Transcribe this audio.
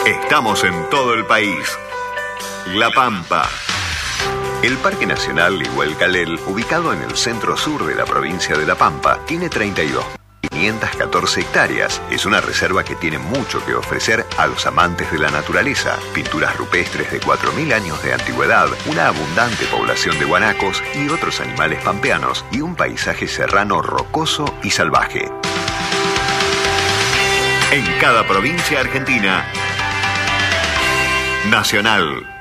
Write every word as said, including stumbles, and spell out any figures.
Estamos en todo el país. La Pampa. El Parque Nacional Iguelcalel, ubicado en el centro-sur de la provincia de La Pampa, tiene treinta y dos mil quinientas catorce hectáreas. Es una reserva que tiene mucho que ofrecer a los amantes de la naturaleza. Pinturas rupestres de cuatro mil años de antigüedad, una abundante población de guanacos y otros animales pampeanos, y un paisaje serrano rocoso y salvaje. En cada provincia argentina, Nacional.